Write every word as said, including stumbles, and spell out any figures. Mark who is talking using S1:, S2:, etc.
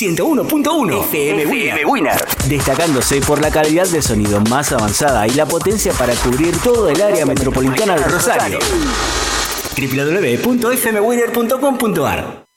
S1: ciento uno punto uno F M Winner.
S2: Winner.
S1: Destacándose por la calidad de sonido más avanzada y la potencia para cubrir todo el área metropolitana de Rosario. doble u doble u doble u punto f m winner punto com punto a r